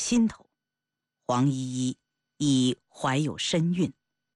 心头，黄依依已怀有身孕。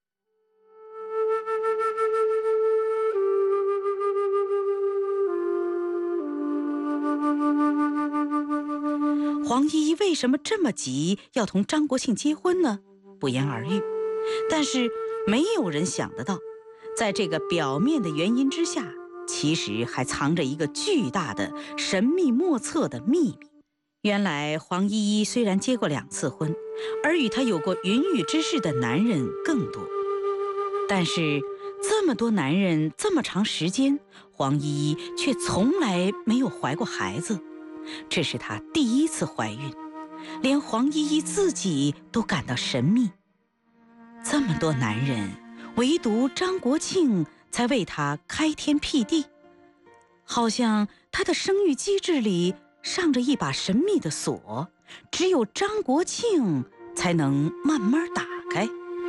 黄依依为什么这么急要同张国庆结婚呢？不言而喻。但是没有人想得到，在这个表面的原因之下，其实还藏着一个巨大的神秘莫测的秘密。原来黄依依虽然结过2次婚，而与她有过云雨之事的男人更多，但是这么多男人这么长时间，黄依依却从来没有怀过孩子。这是她第1次怀孕，连黄依依自己都感到神秘。这么多男人，唯独张国庆才为她开天辟地，好像她的生育机制里上着一把神秘的锁，只有张国庆才能慢慢打开。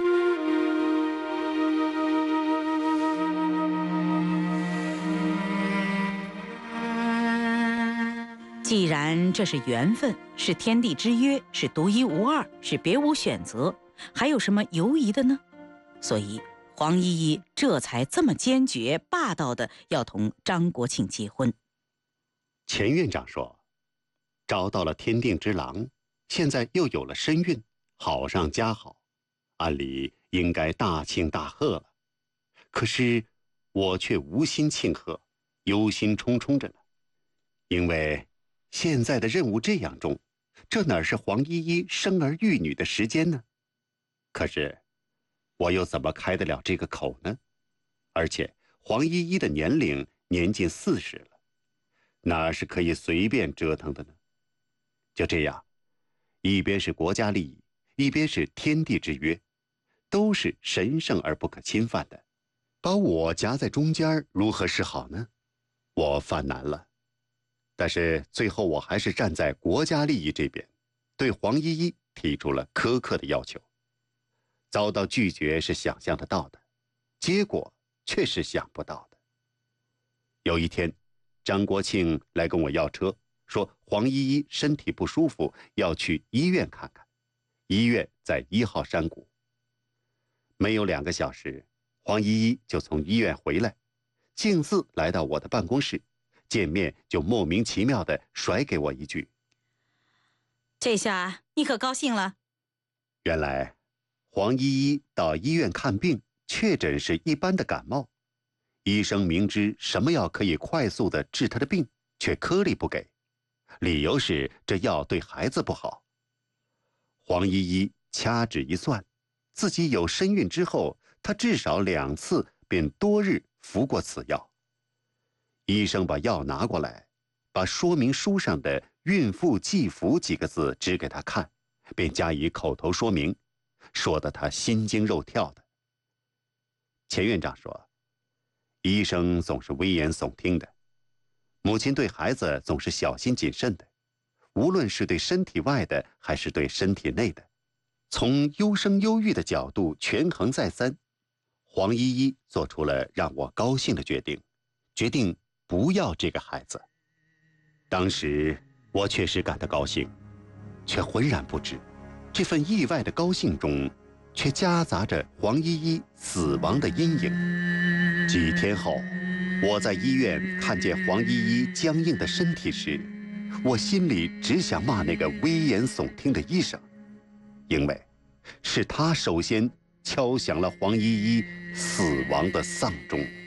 既然这是缘分，是天地之约，是独一无二，是别无选择，还有什么犹疑的呢？所以黄依依这才这么坚决霸道的要同张国庆结婚。 钱院长说，找到了天定之郎，现在又有了身孕，好上加好，按理应该大庆大贺了。可是我却无心庆贺，忧心忡忡着呢。因为现在的任务这样重，这哪是黄依依生儿育女的时间呢？可是我又怎么开得了这个口呢？而且黄依依的年龄年近40了，哪是可以随便折腾的呢？就这样，一边是国家利益，一边是天地之约，都是神圣而不可侵犯的，把我夹在中间，如何是好呢？我犯难了。但是最后我还是站在国家利益这边，对黄依依提出了苛刻的要求。遭到拒绝是想象得到的，结果却是想不到的。有一天，张国庆来跟我要车，说黄依依身体不舒服，要去医院看看。医院在1号山谷。没有2个小时，黄依依就从医院回来，径自来到我的办公室，见面就莫名其妙地甩给我一句：“ 这下你可高兴了？” 原来黄依依到医院看病，确诊是一般的感冒。医生明知什么药可以快速地治她的病，却颗粒不给，理由是这药对孩子不好。黄依依掐指一算，自己有身孕之后，她至少2次便多日服过此药。医生把药拿过来，把说明书上的“孕妇忌服”几个字指给她看，便加以口头说明，说得她心惊肉跳的。钱院长说，医生总是危言耸听的，母亲对孩子总是小心谨慎的，无论是对身体外的还是对身体内的，从优生优育的角度权衡再三，黄依依做出了让我高兴的决定不要这个孩子。当时我确实感到高兴，却浑然不知，这份意外的高兴中，却夹杂着黄依依死亡的阴影。几天后，我在医院看见黄依依僵硬的身体时，我心里只想骂那个危言耸听的医生，因为是他首先敲响了黄依依死亡的丧钟。